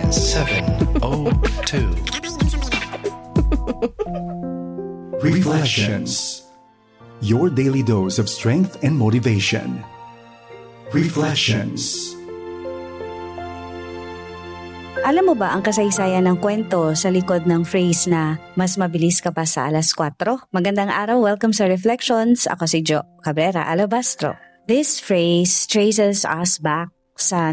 702. Reflections. Your daily dose of strength and motivation. Reflections. Alam mo ba ang kasaysayan ng kwento sa likod ng phrase na mas mabilis ka pa sa alas 4? Magandang araw, welcome sa Reflections. Ako si Jo Cabrera Alabastro. This phrase traces us back sa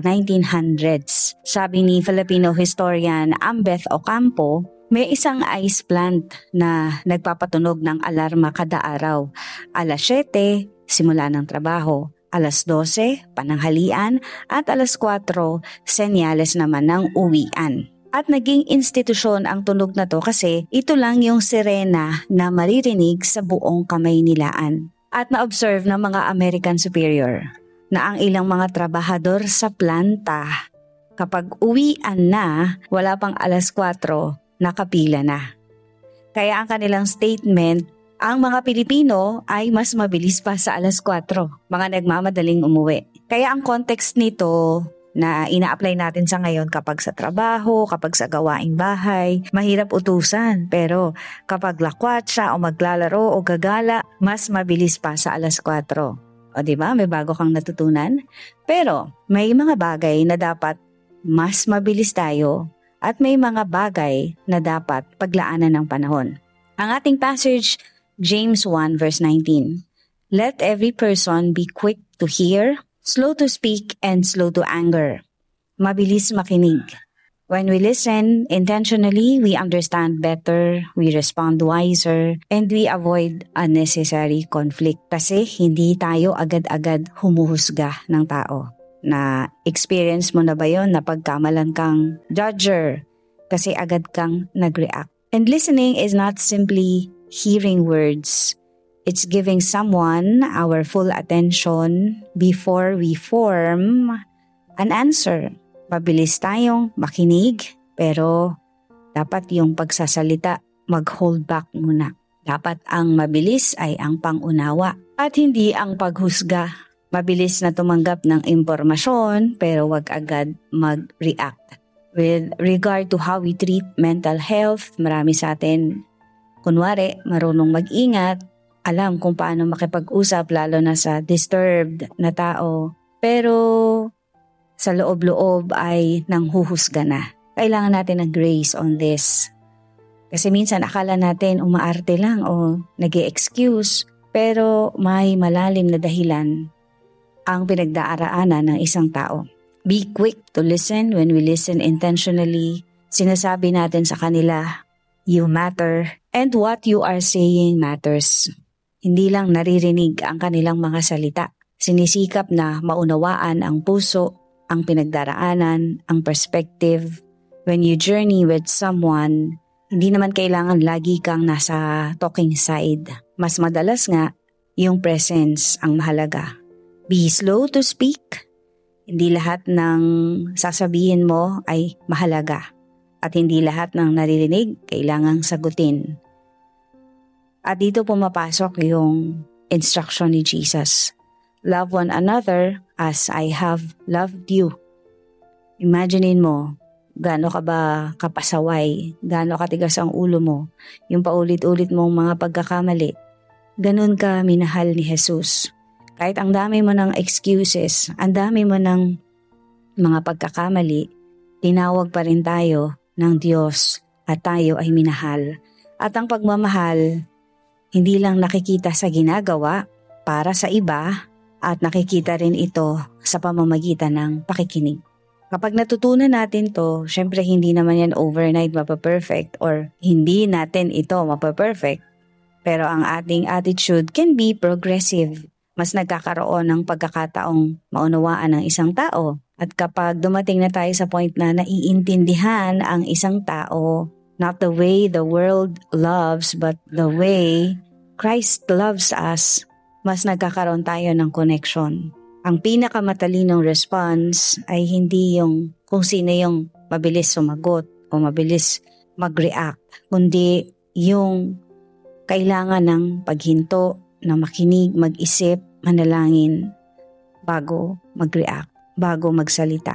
1900s. Sabi ni Filipino historian Ambeth Ocampo, may isang ice plant na nagpapatunog ng alarma kada araw. Alas 7, simula ng trabaho. Alas 12, pananghalian, at alas 4, senyales naman ng uwian. At naging institusyon ang tunog na to kasi ito lang yung sirena na maririnig sa buong Kamaynilaan. At na-observe ng mga American superior na ang ilang mga trabahador sa planta, kapag uwian na, wala pang alas 4, nakapila na. Kaya ang kanilang statement, ang mga Pilipino ay mas mabilis pa sa alas 4, mga nagmamadaling umuwi. Kaya ang context nito na ina-apply natin sa ngayon kapag sa trabaho, kapag sa gawaing bahay, mahirap utusan. Pero kapag lakwatsa o maglalaro o gagala, mas mabilis pa sa alas 4. O diba, may bago kang natutunan? Pero may mga bagay na dapat mas mabilis tayo at may mga bagay na dapat paglaanan ng panahon. Ang ating passage, James 1 verse 19. Let every person be quick to hear, slow to speak, and slow to anger. Mabilis makinig. When we listen intentionally, we understand better, we respond wiser, and we avoid unnecessary conflict. Kasi hindi tayo agad-agad humuhusga ng tao. Na experience mo na ba yun na pagkamalan kang judger kasi agad kang nag-react? And listening is not simply hearing words. It's giving someone our full attention before we form an answer. Mabilis tayong makinig, pero dapat yung pagsasalita mag-hold back muna. Dapat ang mabilis ay ang pangunawa at hindi ang paghusga. Mabilis na tumanggap ng impormasyon pero wag agad mag-react. With regard to how we treat mental health, marami sa atin kunwari, marunong mag-ingat, alam kung paano makipag-usap lalo na sa disturbed na tao. Pero sa loob-loob ay nanghuhusga na. Kailangan natin ng grace on this. Kasi minsan akala natin umaarte lang o nag-e-excuse, pero may malalim na dahilan ang pinagdaraanan ng isang tao. Be quick to listen. When we listen intentionally, sinasabi natin sa kanila, you matter, and what you are saying matters. Hindi lang naririnig ang kanilang mga salita. Sinisikap na maunawaan ang puso, ang pinagdaraanan, ang perspective. When you journey with someone, hindi naman kailangan lagi kang nasa talking side. Mas madalas nga, yung presence ang mahalaga. Be slow to speak. Hindi lahat ng sasabihin mo ay mahalaga. At hindi lahat ng naririnig kailangang sagutin. At dito pumapasok yung instruction ni Jesus. Love one another as I have loved you. Imaginein mo, gaano ka ba kapasaway, gaano katigas ang ulo mo, yung paulit-ulit mong mga pagkakamali. Ganun ka minahal ni Jesus. Kahit ang dami mo ng excuses, ang dami mo ng mga pagkakamali, tinawag pa rin tayo ng Diyos at tayo ay minahal. At ang pagmamahal, hindi lang nakikita sa ginagawa para sa iba at nakikita rin ito sa pamamagitan ng pakikinig. Kapag natutunan natin to, syempre hindi naman yan overnight mapaperfect or hindi natin ito mapaperfect. Pero ang ating attitude can be progressive. Mas nagkakaroon ng pagkakataong maunawaan ng isang tao. At kapag dumating na tayo sa point na naiintindihan ang isang tao, not the way the world loves, but the way Christ loves us, mas nagkakaroon tayo ng connection. Ang pinakamatalinong response ay hindi yung kung sino yung mabilis sumagot o mabilis mag-react, kundi yung kailangan ng paghinto, na makinig, mag-isip, manalangin bago mag-react, bago magsalita.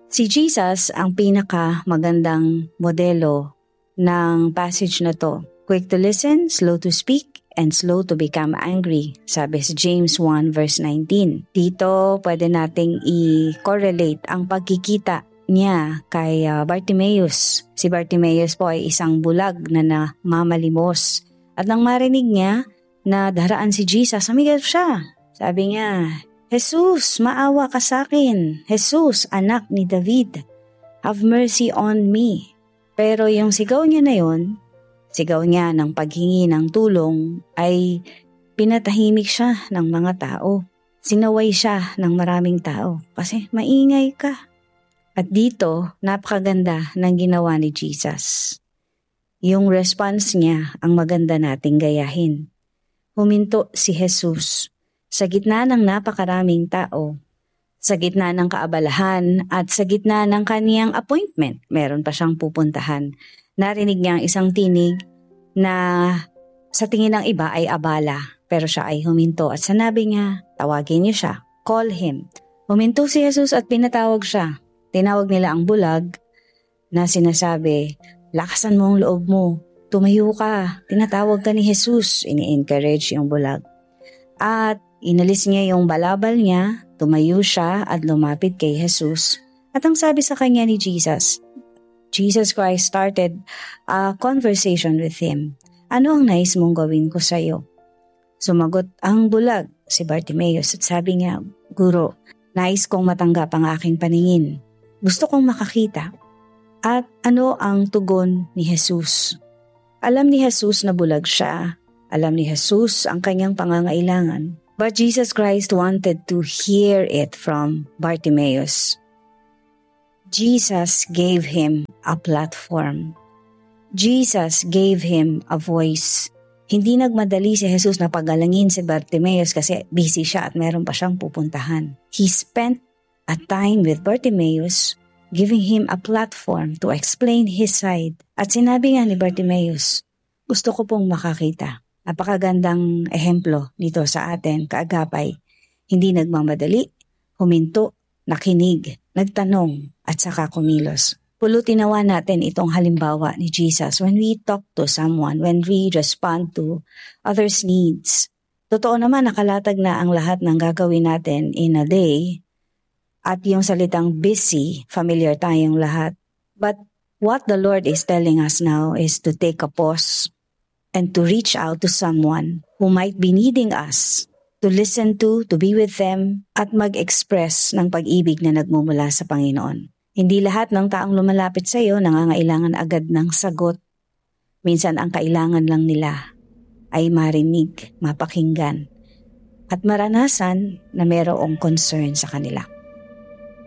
Si Jesus ang pinaka magandang modelo ng passage na to. Quick to listen, slow to speak, and slow to become angry, sabi sa James 1 verse 19. Dito pwede nating i-correlate ang pagkikita niya kay Bartimaeus. Si Bartimaeus po ay isang bulag na namamalimos. At nang marinig niya na daraan si Jesus, sumigaw siya. Sabi niya, Jesus, maawa ka sa akin. Jesus, anak ni David, have mercy on me. Pero yung sigaw niya na yon, sigaw niya ng paghingi ng tulong, ay pinatahimik siya ng mga tao. Sinaway siya ng maraming tao kasi maingay ka. At dito, napakaganda ng ginawa ni Jesus. Yung response niya ang maganda nating gayahin. Huminto si Jesus sa gitna ng napakaraming tao, sa gitna ng kaabalahan at sa gitna ng kaniyang appointment. Meron pa siyang pupuntahan. Narinig niya ang isang tinig na sa tingin ng iba ay abala, pero siya ay huminto at sinabi niya, tawagin niyo siya, call him. Huminto si Jesus at pinatawag siya. Tinawag nila ang bulag na sinasabi, lakasan mo ang loob mo, tumayo ka, tinatawag ka ni Jesus. Ini-encourage yung bulag. At inalis niya yung balabal niya, tumayo siya at lumapit kay Jesus. At ang sabi sa kanya ni Jesus Christ started a conversation with him. Ano ang nais mong gawin ko sa iyo? Sumagot ang bulag, si Bartimaeus, at sabi niya, Guro, nais kong matanggap ang aking paningin. Gusto kong makakita. At ano ang tugon ni Jesus? Alam ni Jesus na bulag siya. Alam ni Jesus ang kanyang pangangailangan. But Jesus Christ wanted to hear it from Bartimaeus. Jesus gave him a platform. Jesus gave him a voice. Hindi nagmadali si Jesus na pagalangin si Bartimaeus kasi busy siya at meron pa siyang pupuntahan. He spent a time with Bartimaeus, giving him a platform to explain his side. At sinabi nga ni Bartimaeus, gusto ko pong makakita. Napakagandang ehemplo nito sa atin, kaagapay. Hindi nagmamadali, huminto, nakinig, nagtanong, at saka kumilos. Pulutin nawa natin itong halimbawa ni Jesus when we talk to someone, when we respond to others' needs. Totoo naman nakalatag na ang lahat ng gagawin natin in a day at yung salitang busy, familiar tayong lahat. But what the Lord is telling us now is to take a pause and to reach out to someone who might be needing us, to listen to be with them, at mag-express ng pag-ibig na nagmumula sa Panginoon. Hindi lahat ng taong lumalapit sa iyo nangangailangan agad ng sagot. Minsan ang kailangan lang nila ay marinig, mapakinggan, at maranasan na mayroong concern sa kanila.